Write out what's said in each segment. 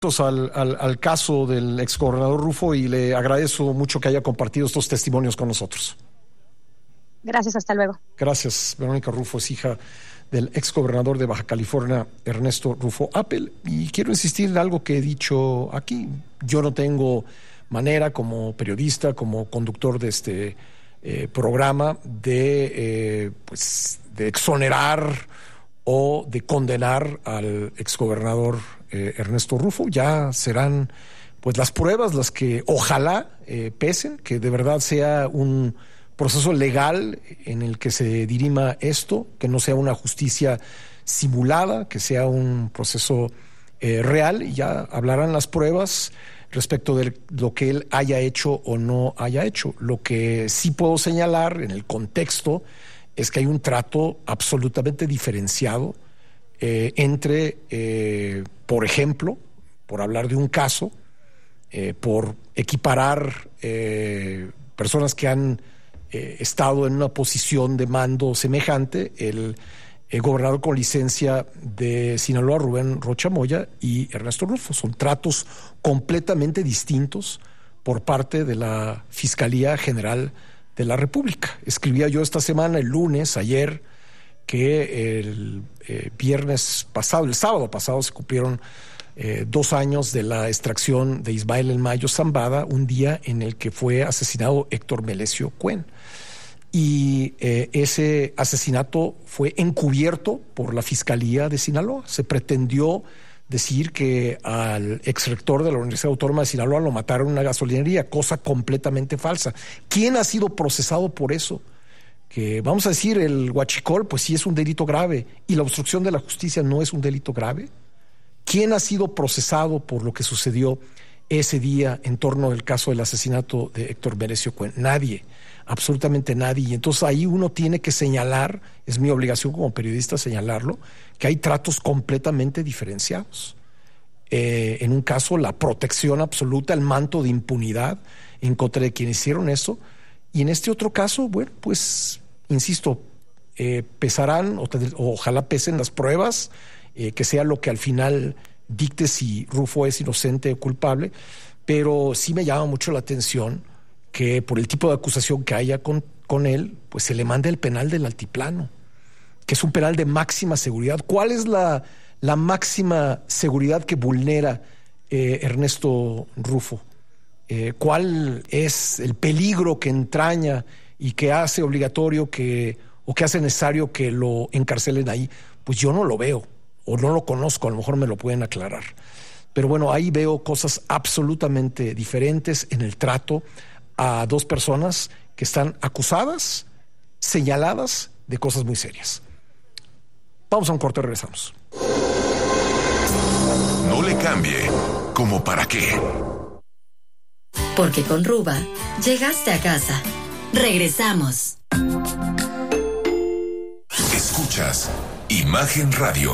al caso del exgobernador Rufo y le agradezco mucho que haya compartido estos testimonios con nosotros. Gracias, hasta luego. Gracias. Verónica Rufo es hija del exgobernador de Baja California, Ernesto Rufo Appel. Y quiero insistir en algo que he dicho aquí. Yo no tengo manera como periodista, como conductor de este programa de exonerar o de condenar al exgobernador Ernesto Rufo. Ya serán pues las pruebas las que ojalá pesen, que de verdad sea un proceso legal en el que se dirima esto, que no sea una justicia simulada, que sea un proceso real, y ya hablarán las pruebas respecto de lo que él haya hecho o no haya hecho. Lo que sí puedo señalar en el contexto es que hay un trato absolutamente diferenciado entre, por ejemplo, por hablar de un caso, por equiparar personas que han estado en una posición de mando semejante, el gobernador con licencia de Sinaloa, Rubén Rocha Moya, y Ernesto Rufo. Son tratos completamente distintos por parte de la Fiscalía General de la República. Escribía yo esta semana, el lunes, ayer, que el viernes pasado, el sábado pasado, se cumplieron 2 años de la extracción de Ismael El Mayo Zambada, un día en el que fue asesinado Héctor Melesio Cuen. Y ese asesinato fue encubierto por la Fiscalía de Sinaloa. Se pretendió decir que al exrector de la Universidad Autónoma de Sinaloa lo mataron en una gasolinería, cosa completamente falsa. ¿Quién ha sido procesado por eso? Que vamos a decir, el huachicol, pues sí es un delito grave, y la obstrucción de la justicia no es un delito grave. ¿Quién ha sido procesado por lo que sucedió ese día en torno al caso del asesinato de Héctor Melesio Cuen? Nadie, absolutamente nadie. Y entonces ahí uno tiene que señalar, es mi obligación como periodista señalarlo, que hay tratos completamente diferenciados. En un caso, la protección absoluta, el manto de impunidad en contra de quienes hicieron eso. Y en este otro caso, bueno, pues, insisto, pesarán, o ojalá pesen las pruebas, que sea lo que al final dicte si Rufo es inocente o culpable, pero sí me llama mucho la atención que por el tipo de acusación que haya con él, pues se le mande el penal del altiplano, que es un penal de máxima seguridad. ¿Cuál es la máxima seguridad que vulnera Ernesto Rufo? ¿Cuál es el peligro que entraña y que hace obligatorio o que hace necesario que lo encarcelen ahí? Pues yo no lo veo, o no lo conozco, a lo mejor me lo pueden aclarar. Pero bueno, ahí veo cosas absolutamente diferentes en el trato a 2 personas que están acusadas, señaladas de cosas muy serias. Vamos a un corte, regresamos. No le cambie, ¿como para qué? Porque con Ruba llegaste a casa. Regresamos. Escuchas Imagen Radio.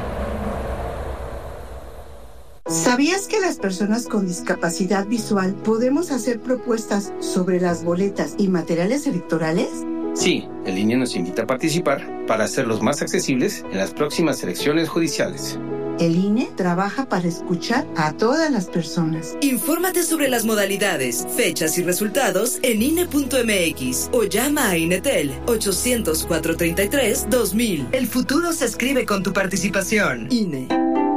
¿Sabías que las personas con discapacidad visual podemos hacer propuestas sobre las boletas y materiales electorales? Sí, el INE nos invita a participar para hacerlos más accesibles en las próximas elecciones judiciales. El INE trabaja para escuchar a todas las personas. Infórmate sobre las modalidades, fechas y resultados en INE.mx o llama a INETEL 800-433-2000. El futuro se escribe con tu participación. INE.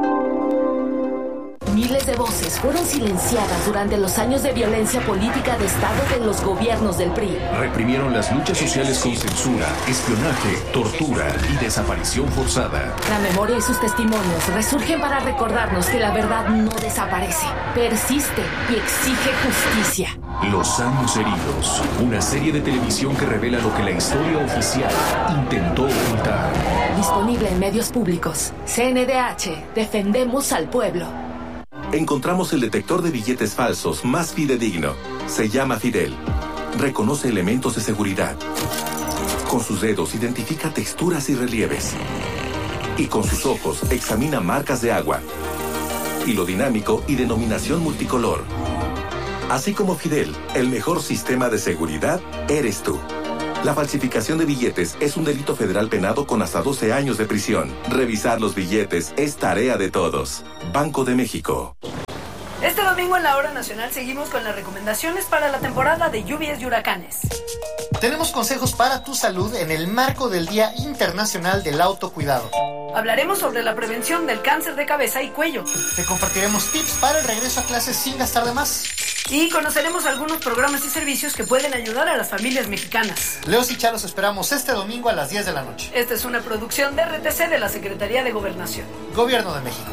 Miles de voces fueron silenciadas durante los años de violencia política de Estado de los gobiernos del PRI. Reprimieron las luchas sociales con censura, espionaje, tortura y desaparición forzada. La memoria y sus testimonios resurgen para recordarnos que la verdad no desaparece, persiste y exige justicia. Los años heridos, una serie de televisión que revela lo que la historia oficial intentó ocultar. Disponible en medios públicos. CNDH, defendemos al pueblo. Encontramos el detector de billetes falsos más fidedigno. Se llama Fidel. Reconoce elementos de seguridad. Con sus dedos identifica texturas y relieves. Y con sus ojos examina marcas de agua, hilo dinámico y denominación multicolor. Así como Fidel, el mejor sistema de seguridad eres tú. La falsificación de billetes es un delito federal penado con hasta 12 años de prisión. Revisar los billetes es tarea de todos. Banco de México. Este domingo en la Hora Nacional seguimos con las recomendaciones para la temporada de lluvias y huracanes. Tenemos consejos para tu salud en el marco del Día Internacional del Autocuidado. Hablaremos sobre la prevención del cáncer de cabeza y cuello. Te compartiremos tips para el regreso a clases sin gastar de más. Y conoceremos algunos programas y servicios que pueden ayudar a las familias mexicanas. Leos y Chalos esperamos este domingo a las 10 de la noche. Esta es una producción de RTC de la Secretaría de Gobernación. Gobierno de México.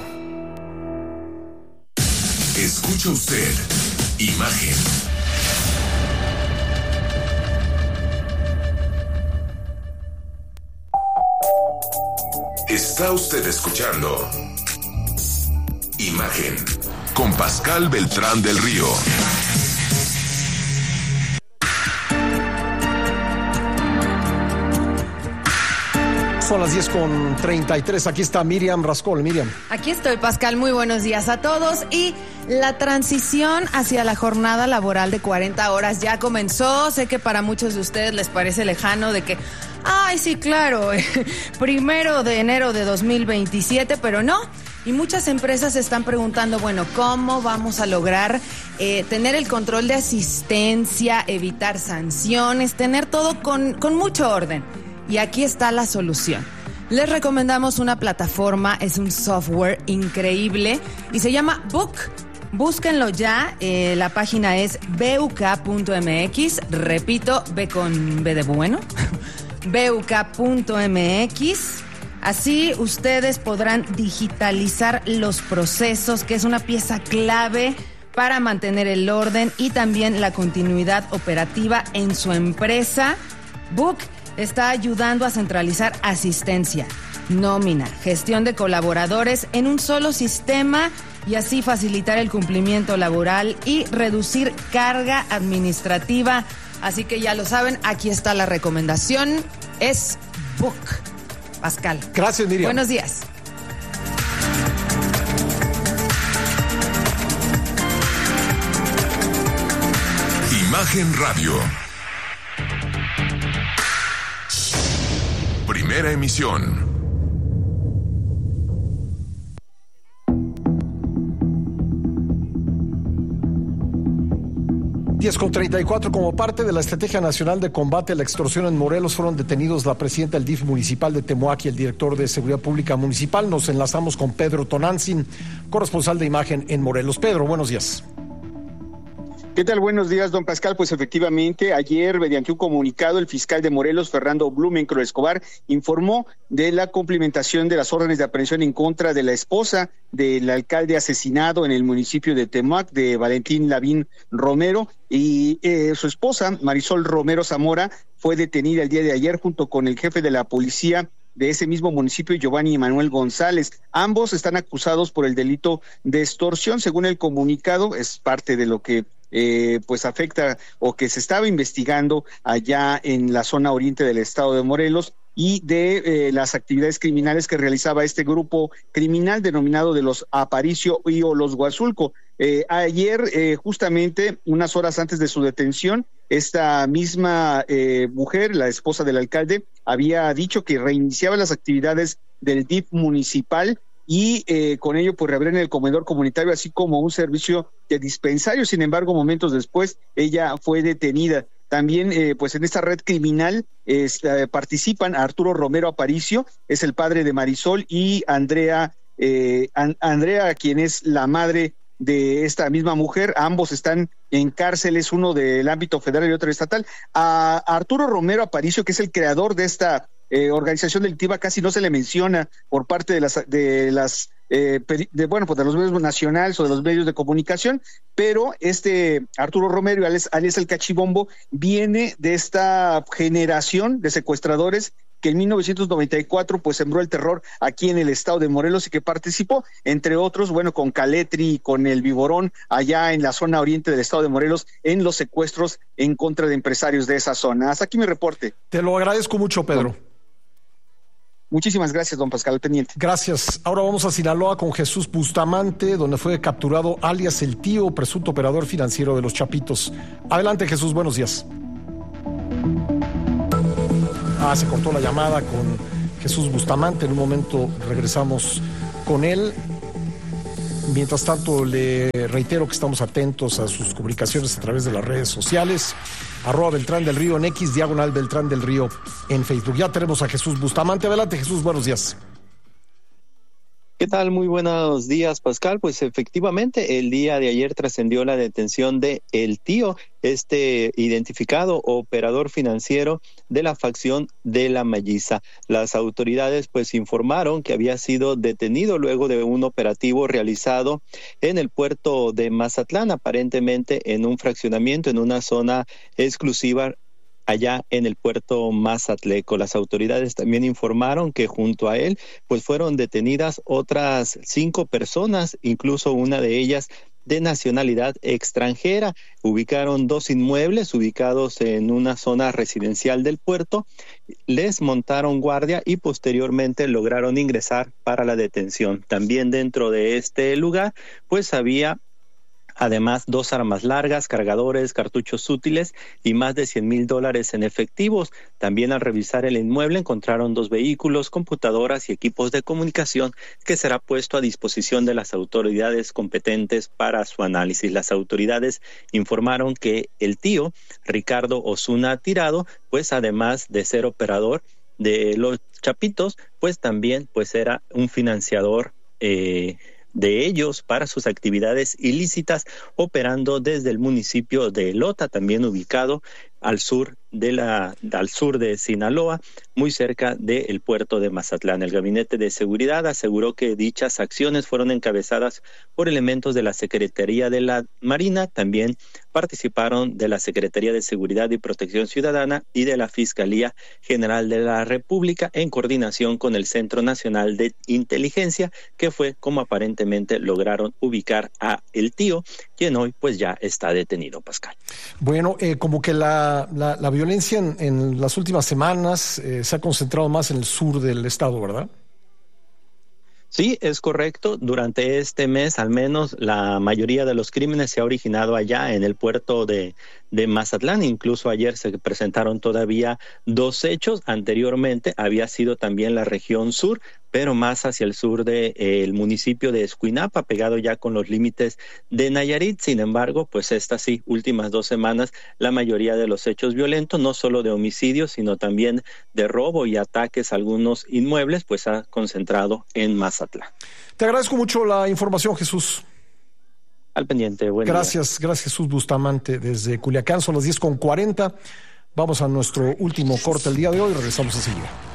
Escucha usted Imagen. Está usted escuchando Imagen con Pascal Beltrán del Río. Son las 10:33. Aquí está Miriam Rascol. Miriam. Aquí estoy, Pascal. Muy buenos días a todos. Y la transición hacia la jornada laboral de 40 horas ya comenzó. Sé que para muchos de ustedes les parece lejano de que, ay, sí, claro, 1 de enero de 2027, pero no. Y muchas empresas se están preguntando, bueno, ¿cómo vamos a lograr tener el control de asistencia, evitar sanciones, tener todo con mucho orden? Y aquí está la solución. Les recomendamos una plataforma, es un software increíble y se llama Book. Búsquenlo ya, la página es buk.mx, repito, B con B de bueno, buk.mx. Así ustedes podrán digitalizar los procesos, que es una pieza clave para mantener el orden y también la continuidad operativa en su empresa. Book está ayudando a centralizar asistencia, nómina, gestión de colaboradores en un solo sistema y así facilitar el cumplimiento laboral y reducir carga administrativa. Así que ya lo saben, aquí está la recomendación, es Book. Pascal. Gracias, Miriam. Buenos días. Imagen Radio. Primera emisión. Con 34, como parte de la Estrategia Nacional de Combate a la Extorsión en Morelos, fueron detenidos la presidenta del DIF municipal de Temoac y el director de Seguridad Pública Municipal. Nos enlazamos con Pedro Tonantzin, corresponsal de Imagen en Morelos. Pedro, buenos días. ¿Qué tal? Buenos días, don Pascal. Pues efectivamente, ayer, mediante un comunicado, el fiscal de Morelos, Fernando Blumenkroll Escobar, informó de la cumplimentación de las órdenes de aprehensión en contra de la esposa del alcalde asesinado en el municipio de Temoac, de Valentín Lavín Romero, y su esposa, Marisol Romero Zamora, fue detenida el día de ayer junto con el jefe de la policía de ese mismo municipio, Giovanni Manuel González. Ambos están acusados por el delito de extorsión. Según el comunicado, es parte de lo que pues afecta o que se estaba investigando allá en la zona oriente del estado de Morelos, y de las actividades criminales que realizaba este grupo criminal denominado de los Aparicio y o los Huazulco. Ayer, justamente unas horas antes de su detención, esta misma mujer, la esposa del alcalde, había dicho que reiniciaba las actividades del DIF municipal y con ello pues reabrían el comedor comunitario, así como un servicio de dispensario. Sin embargo, momentos después ella fue detenida. También pues en esta red criminal participan Arturo Romero Aparicio, es el padre de Marisol, y Andrea, quien es la madre de esta misma mujer. Ambos están en cárceles, uno del ámbito federal y otro estatal. A Arturo Romero Aparicio, que es el creador de esta organización delictiva, casi no se le menciona por parte de los medios nacionales o de los medios de comunicación, pero Arturo Romero, alias el Cachibombo, viene de esta generación de secuestradores que en 1994 pues sembró el terror aquí en el estado de Morelos y que participó, entre otros, con Caletri y con el Viborón, allá en la zona oriente del estado de Morelos, en los secuestros en contra de empresarios de esa zona. Hasta aquí mi reporte. Te lo agradezco mucho, Pedro. Muchísimas gracias, don Pascal, pendiente. Gracias. Ahora vamos a Sinaloa con Jesús Bustamante, donde fue capturado alias El Tío, presunto operador financiero de los Chapitos. Adelante, Jesús, buenos días. Se cortó la llamada con Jesús Bustamante. En un momento regresamos con él. Mientras tanto, le reitero que estamos atentos a sus comunicaciones a través de las redes sociales. @Beltrán del Río en X, /Beltrán del Río en Facebook. Ya tenemos a Jesús Bustamante. Adelante, Jesús, buenos días. ¿Qué tal? Muy buenos días, Pascal. Pues efectivamente, el día de ayer trascendió la detención de El Tío, identificado operador financiero de la facción de La Melliza. Las autoridades pues informaron que había sido detenido luego de un operativo realizado en el puerto de Mazatlán, aparentemente en un fraccionamiento, en una zona exclusiva allá en el puerto Mazatleco. Las autoridades también informaron que junto a él pues fueron detenidas otras 5 personas, incluso una de ellas de nacionalidad extranjera. Ubicaron 2 inmuebles ubicados en una zona residencial del puerto, les montaron guardia y posteriormente lograron ingresar para la detención. También dentro de este lugar pues había además 2 armas largas, cargadores, cartuchos útiles y más de $100,000 en efectivos. También al revisar el inmueble encontraron 2 vehículos, computadoras y equipos de comunicación que será puesto a disposición de las autoridades competentes para su análisis. Las autoridades informaron que El Tío, Ricardo Osuna Tirado, pues además de ser operador de los Chapitos, pues también pues era un financiador de ellos para sus actividades ilícitas, operando desde el municipio de Lota, también ubicado al sur de Sinaloa, muy cerca del puerto de Mazatlán. El Gabinete de Seguridad aseguró que dichas acciones fueron encabezadas por elementos de la Secretaría de la Marina, también participaron de la Secretaría de Seguridad y Protección Ciudadana y de la Fiscalía General de la República, en coordinación con el Centro Nacional de Inteligencia, que fue como aparentemente lograron ubicar a El Tío, quien hoy pues ya está detenido, Pascal. Bueno, como que la violencia en las últimas semanas se ha concentrado más en el sur del estado, ¿verdad? Sí, es correcto. Durante este mes, al menos, la mayoría de los crímenes se ha originado allá en el puerto de Mazatlán. Incluso ayer se presentaron todavía 2 hechos. Anteriormente había sido también la región sur, pero más hacia el sur del municipio de Escuinapa, pegado ya con los límites de Nayarit. Sin embargo, pues estas últimas 2 semanas, la mayoría de los hechos violentos, no solo de homicidios, sino también de robo y ataques a algunos inmuebles, pues ha concentrado en Mazatlán. Te agradezco mucho la información, Jesús. Al pendiente. Gracias, Jesús Bustamante desde Culiacán. Son las 10:40. Vamos a nuestro último corte el día de hoy y regresamos enseguida.